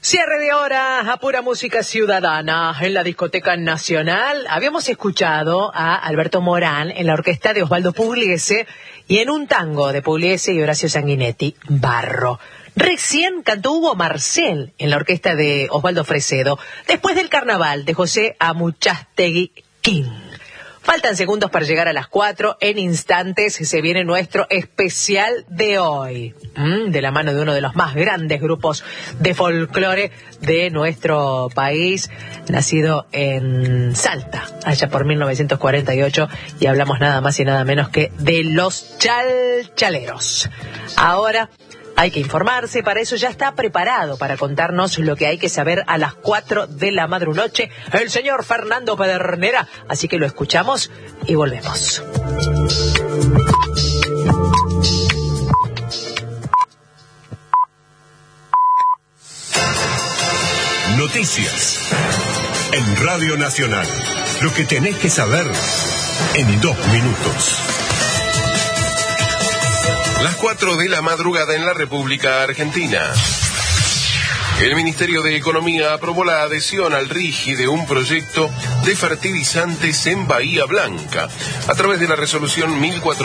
Cierre de hora a pura música ciudadana en la Discoteca Nacional. Habíamos escuchado a Alberto Morán en la orquesta de Osvaldo Pugliese y en un tango de Pugliese y Horacio Sanguinetti, Barro. Recién cantó Hugo Marcel en la orquesta de Osvaldo Fresedo, después del Carnaval de José Amuchastegui King. Faltan segundos para llegar a las 4. En instantes se viene nuestro especial de hoy, de la mano de uno de los más grandes grupos de folclore de nuestro país, nacido en Salta, allá por 1948, y hablamos nada más y nada menos que de los Chalchaleros. Ahora hay que informarse, para eso ya está preparado para contarnos lo que hay que saber a las 4 de la madrunoche el señor Fernando Pedernera. Así que lo escuchamos y volvemos. Noticias en Radio Nacional. Lo que tenés que saber en 2 minutos. Las 4 de la madrugada en la República Argentina. El Ministerio de Economía aprobó la adhesión al RIGI de un proyecto de fertilizantes en Bahía Blanca. A través de la resolución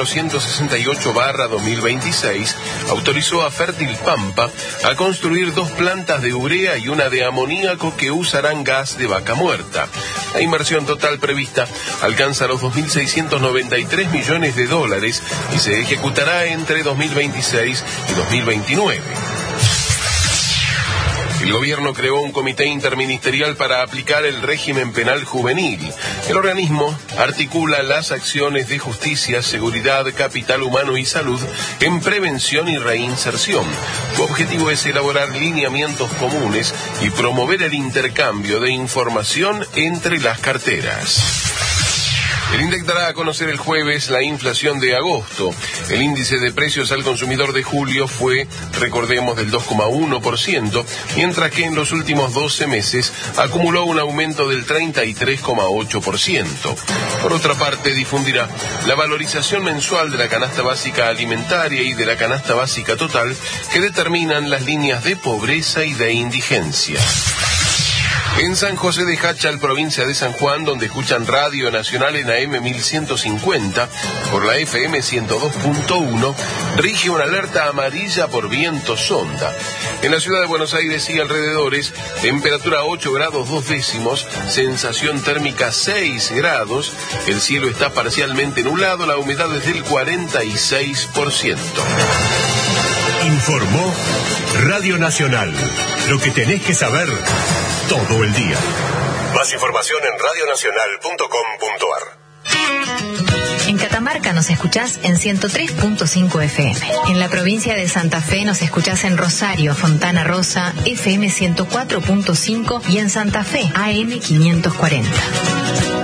1468/2026, autorizó a Fértil Pampa a construir 2 plantas de urea y una de amoníaco que usarán gas de vaca muerta. La inversión total prevista alcanza los $2.693 millones y se ejecutará entre 2026 y 2029. El gobierno creó un comité interministerial para aplicar el régimen penal juvenil. El organismo articula las acciones de justicia, seguridad, capital humano y salud en prevención y reinserción. Su objetivo es elaborar lineamientos comunes y promover el intercambio de información entre las carteras. El INDEC dará a conocer el jueves la inflación de agosto. El índice de precios al consumidor de julio fue, recordemos, del 2,1%, mientras que en los últimos 12 meses acumuló un aumento del 33,8%. Por otra parte, difundirá la valorización mensual de la canasta básica alimentaria y de la canasta básica total, que determinan las líneas de pobreza y de indigencia. En San José de Jáchal, provincia de San Juan, donde escuchan Radio Nacional en AM 1150, por la FM 102.1, rige una alerta amarilla por viento sonda. En la ciudad de Buenos Aires y alrededores, temperatura 8 grados 2 décimos, sensación térmica 6 grados, el cielo está parcialmente nublado, la humedad es del 46%. Informó Radio Nacional. Lo que tenés que saber todo el día. Más información en radionacional.com.ar. En Catamarca nos escuchás en 103.5 FM. En la provincia de Santa Fe nos escuchás en Rosario, Fontana Rosa, FM 104.5 y en Santa Fe, AM 540.